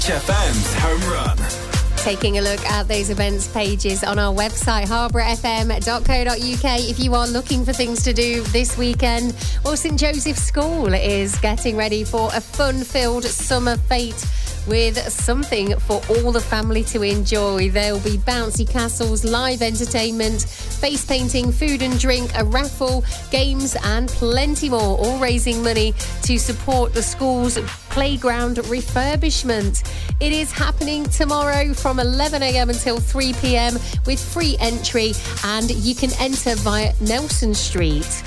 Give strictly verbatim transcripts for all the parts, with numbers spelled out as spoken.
H F M's Home Run. Taking a look at those events pages on our website, harborough f m dot co dot u k, if you are looking for things to do this weekend. Well, St Joseph's School is getting ready for a fun-filled summer fete with something for all the family to enjoy. There'll be bouncy castles, live entertainment, face painting, food and drink, a raffle, games and plenty more, all raising money to support the school's playground refurbishment. It is happening tomorrow from eleven a m until three p m with free entry, and you can enter via Nelson Street.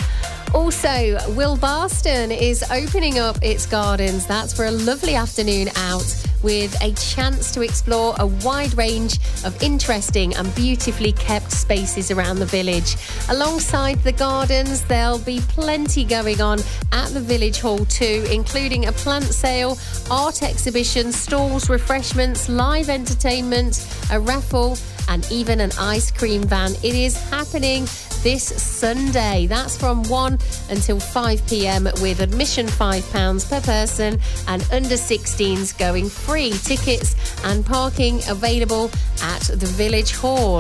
Also, Will Barston is opening up its gardens. That's for a lovely afternoon out with a chance to explore a wide range of interesting and beautifully kept spaces around the village. Alongside the gardens, there'll be plenty going on at the Village Hall too, including a plant sale, art exhibition, stalls, refreshments, live entertainment, a raffle, and even an ice cream van. It is happening this Sunday. That's from one until five p m with admission five pounds per person and under sixteens going free. Tickets and parking available at the Village Hall.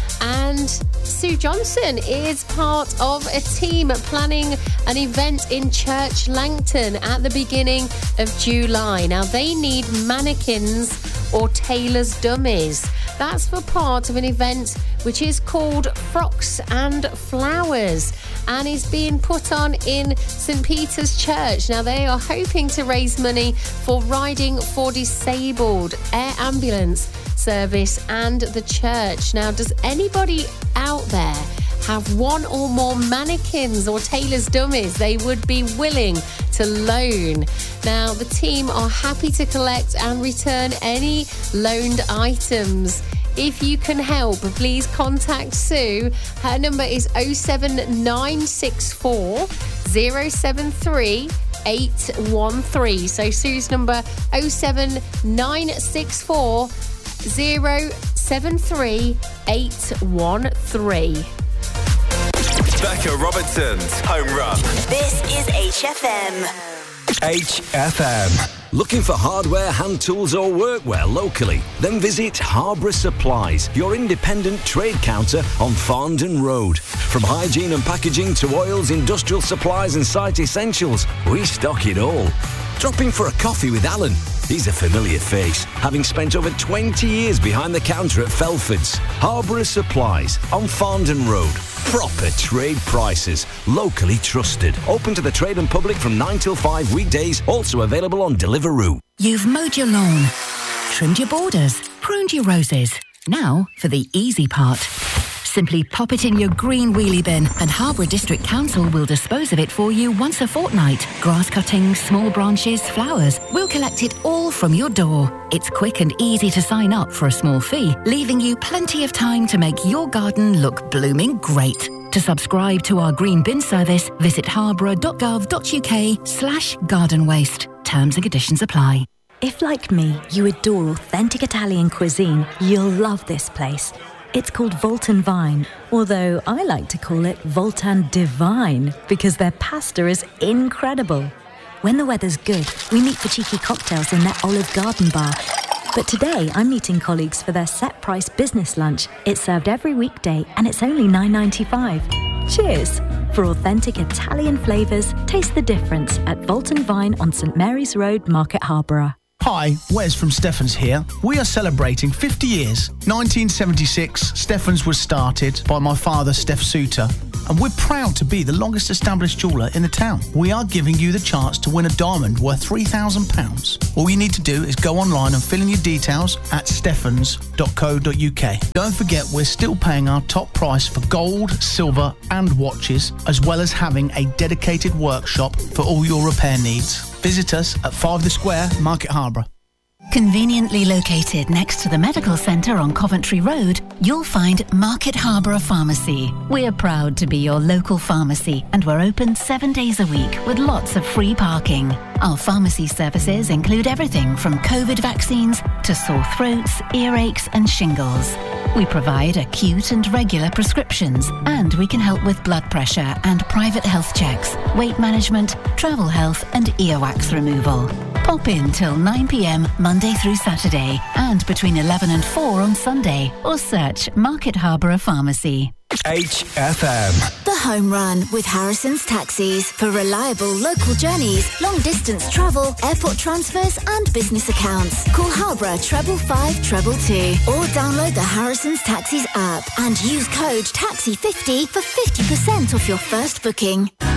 And Sue Johnson is part of a team planning an event in Church Langton at the beginning of July. Now, they need mannequins or tailor's dummies. That's for part of an event which is called Frocks and Flowers and is being put on in St Peter's Church. Now, they are hoping to raise money for Riding for Disabled, Air Ambulance Service and the church. Now, does anybody out there have one or more mannequins or tailor's dummies they would be willing to loan? Now, the team are happy to collect and return any loaned items. If you can help, please contact Sue. Her number is oh seven nine six four, oh seven three, eight one three. So Sue's number oh seven nine six four, oh seven three, eight one three. Becca Robertson's Home Run. This is H F M. H F M. Looking for hardware, hand tools or workwear locally? Then visit Harborough Supplies, your independent trade counter on Farndon Road. From hygiene and packaging to oils, industrial supplies and site essentials, we stock it all. Drop in for a coffee with Alan. He's a familiar face, having spent over twenty years behind the counter at Felford's. Harborough Supplies on Farndon Road. Proper trade prices, locally trusted. Open to the trade and public from nine till five weekdays, also available on Deliveroo. You've mowed your lawn, trimmed your borders, pruned your roses. Now for the easy part. Simply pop it in your green wheelie bin and Harborough District Council will dispose of it for you once a fortnight. Grass cuttings, small branches, flowers. We'll collect it all from your door. It's quick and easy to sign up for a small fee, leaving you plenty of time to make your garden look blooming great. To subscribe to our green bin service, visit harborough.gov.uk slash garden waste. Terms and conditions apply. If, like me, you adore authentic Italian cuisine, you'll love this place. It's called Voltan Vine, although I like to call it Voltan Divine because their pasta is incredible. When the weather's good, we meet for cheeky cocktails in their Olive Garden bar. But today, I'm meeting colleagues for their set-price business lunch. It's served every weekday and it's only nine ninety-five. Cheers! For authentic Italian flavours, taste the difference at Voltan Vine on St Mary's Road, Market Harborough. Hi, Wes from Stephens here. We are celebrating fifty years. nineteen seventy-six, Stephens was started by my father, Steph Suter, and we're proud to be the longest established jeweller in the town. We are giving you the chance to win a diamond worth three thousand pounds. All you need to do is go online and fill in your details at stephens dot co dot uk. Don't forget, we're still paying our top price for gold, silver and watches, as well as having a dedicated workshop for all your repair needs. Visit us at five The Square, Market Harborough. Conveniently located next to the medical centre on Coventry Road, you'll find Market Harborough Pharmacy. We're proud to be your local pharmacy and we're open seven days a week with lots of free parking. Our pharmacy services include everything from COVID vaccines to sore throats, earaches and shingles. We provide acute and regular prescriptions and we can help with blood pressure and private health checks, weight management, travel health and earwax removal. Pop in till nine p m Monday through Saturday and between eleven and four on Sunday, or search Market Harborough Pharmacy. H F M. The Home Run with Harrison's Taxis for reliable local journeys, long distance travel, airport transfers and business accounts. Call Harborough treble five treble two or download the Harrison's Taxis app and use code taxi fifty for fifty percent off your first booking.